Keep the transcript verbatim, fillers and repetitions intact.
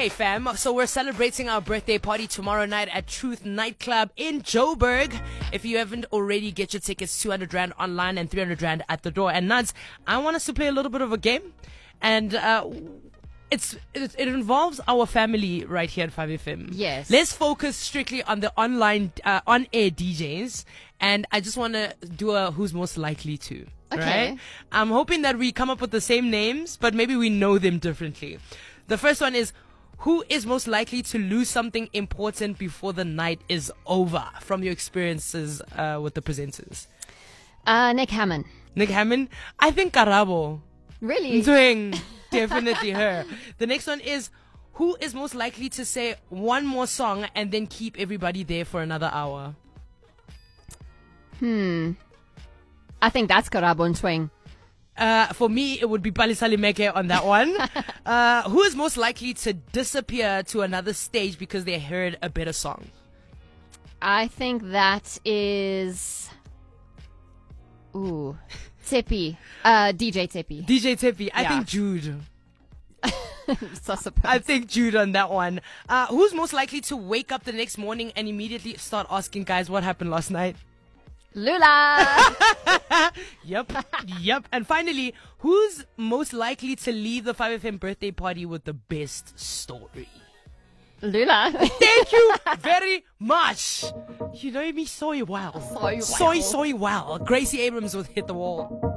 Okay, fam. So we're celebrating our birthday party tomorrow night at Truth Nightclub in Joburg. If you haven't already, get your tickets, two hundred rand online and three hundred rand at the door. And Nuds, I want us to play a little bit of a game. And uh, it's it, it involves our family right here at five F M. Yes. Let's focus strictly on the online, uh, on-air D Js. And I just want to do a who's most likely to. Okay. Right? I'm hoping that we come up with the same names, but maybe we know them differently. The first one is, who is most likely to lose something important before the night is over, from your experiences uh, with the presenters? Uh, Nick Hammond. Nick Hammond? I think Karabo. Really? Doing definitely her. The next one is, who is most likely to say one more song and then keep everybody there for another hour? Hmm. I think that's Karabo and Swing. Uh, for me, it would be Palisali Meke on that one. uh, who is most likely to disappear to another stage because they heard a better song? I think that is... Ooh. Tippy. Uh, D J Tippy. D J Tippy. I Yeah. think Jude. So surprised. I think Jude on that one. Uh, who's most likely to wake up the next morning and immediately start asking guys what happened last night? Lula. Yep. Yep. And finally, who's most likely to leave the five F M birthday party with the best story? Lula. Thank you very much. You know me so well. So well. So, so well. Gracie Abrams with Hit the Wall.